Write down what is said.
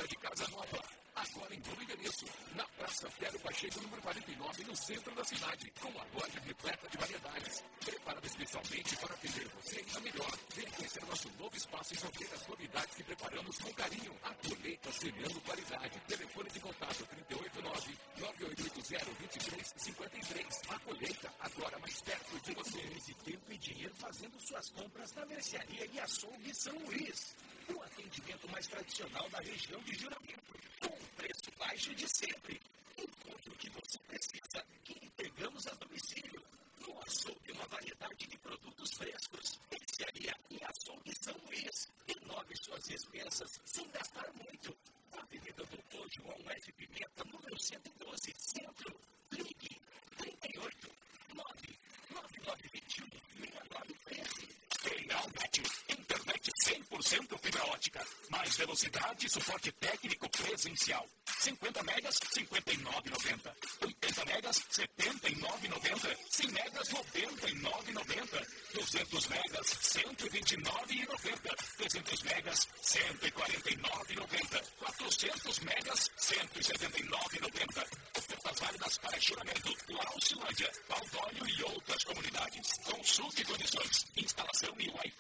oferta de casa nova. Agora em novo endereço, na Praça Pedro Pacheco, número 49, no centro da cidade, com a loja repleta de variedades. Preparada especialmente para atender você ainda melhor. Venha conhecer nosso novo espaço e sofrer as novidades que preparamos com carinho. A colheita semeando qualidade. Telefone de contato 389-9880-2353. A colheita, agora mais perto de você. Economize tempo e dinheiro fazendo suas compras na mercearia e açougue São Luís. O atendimento mais tradicional da região de Juramento, com o preço baixo de sempre. Encontre o que você precisa e entregamos a domicílio. No açougue, uma variedade de produtos frescos. Mercearia e açougue São Luís. Renove suas despesas sem gastar muito. Avenida Doutor João F. Pimenta, número 112, Centro. Ligue 38 99921 6913. Realnet, internet 100% fibra ótica. Mais velocidade e suporte técnico presencial. 50 megas, R$ 59,90. 80 megas, R$ 79,90. 100 megas, R$ 99,90. 200 megas, R$ 129,90. 300 megas, R$ 149,90. 400 megas, R$ 179,90. Ofertas válidas para Juramento, Laucilândia, Valdólio e outras comunidades. Consulte condições. Instalação e Wi-Fi